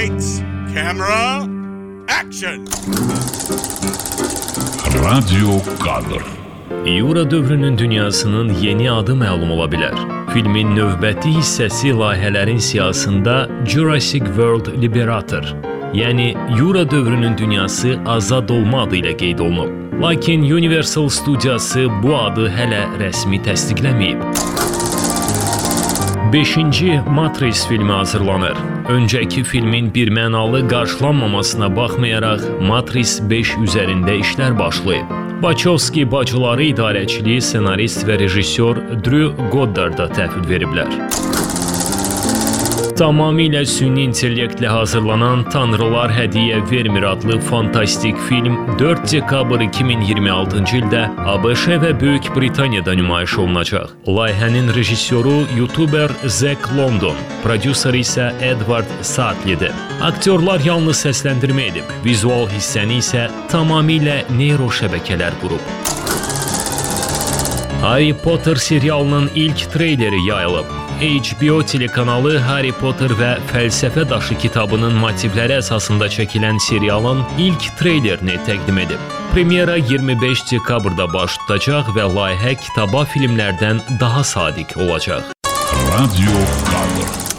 Lights, camera, action! Radyo Kadr. Yura dövrünün dünyasının yeni adı məlum ola bilər. Filmin növbəti hissəsi layihələrin siyasında Jurassic World Liberator, yəni Yura dövrünün dünyası azad olma adı ilə qeyd olunub. Lakin Universal studiyası bu adı hələ rəsmi təsdiqləməyib. 5-ci Matrix filmi hazırlanır. Öncəki filmin birmənalı qarşılanmamasına baxmayaraq Matrix 5 üzərində işlər başlayıb. Wachowski bacıları idarəçiliyi ssenarist və rejissor Drew Goddard'a təhvil veriblər. Tamamilə süni intellektlə hazırlanan Tanrılar Hədiyyə Vermir adlı fantastik film 4 dekabr 2026-cı ildə ABŞ və Böyük Britaniyada nümayiş olunacaq. Layihənin rejissoru YouTuber Zack London, prodüseri isə Edward Sadlidir. Aktyorlar yalnız səsləndirmə edib, vizual hissəni isə tamamilə neyro şəbəkələr qurub. Harry Potter serialının ilk treyleri yayılıb. HBO telekanalı Harry Potter və Fəlsəfə Daşı kitabının motivləri əsasında çəkilən serialın ilk treylerini təqdim edib. Premyera 25 dekabrda baş tutacaq və layihə kitaba filmlərdən daha sadiq olacaq. Radyo Kadr.